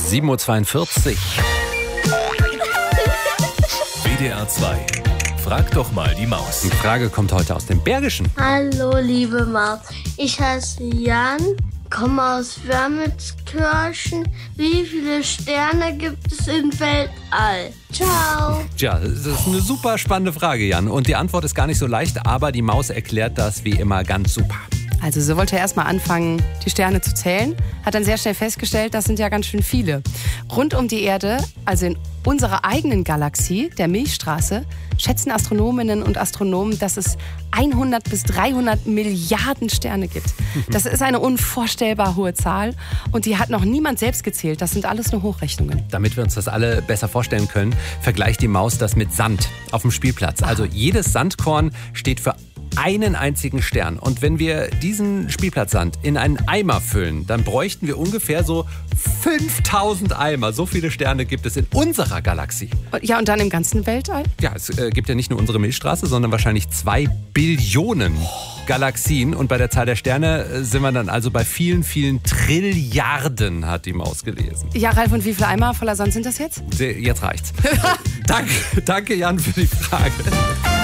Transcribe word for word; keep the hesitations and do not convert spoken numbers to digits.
sieben Uhr zweiundvierzig. W D R zwei. Frag doch mal die Maus. Die Frage kommt heute aus dem Bergischen. Hallo, liebe Maus. Ich heiße Jan, komme aus Wermelskirchen. Wie viele Sterne gibt es im Weltall? Ciao. Tja, das ist eine super spannende Frage, Jan. Und die Antwort ist gar nicht so leicht, aber die Maus erklärt das wie immer ganz super. Also so wollte er erstmal anfangen, die Sterne zu zählen, hat dann sehr schnell festgestellt, das sind ja ganz schön viele. Rund um die Erde, also in unserer eigenen Galaxie, der Milchstraße, schätzen Astronominnen und Astronomen, dass es hundert bis dreihundert Milliarden Sterne gibt. Das ist eine unvorstellbar hohe Zahl und die hat noch niemand selbst gezählt. Das sind alles nur Hochrechnungen. Damit wir uns das alle besser vorstellen können, vergleicht die Maus das mit Sand auf dem Spielplatz. Also jedes Sandkorn steht für einen einzigen Stern. Und wenn wir diesen Spielplatzsand in einen Eimer füllen, dann bräuchten wir ungefähr so fünftausend Eimer. So viele Sterne gibt es in unserer Galaxie. Ja, und dann im ganzen Weltall? Ja, es äh, gibt ja nicht nur unsere Milchstraße, sondern wahrscheinlich zwei Billionen Galaxien. Und bei der Zahl der Sterne äh, sind wir dann also bei vielen, vielen Trilliarden, hat die Maus gelesen. Ja, Ralf, und wie viele Eimer voller Sand sind das jetzt? Jetzt reicht's. danke, danke, Jan, für die Frage.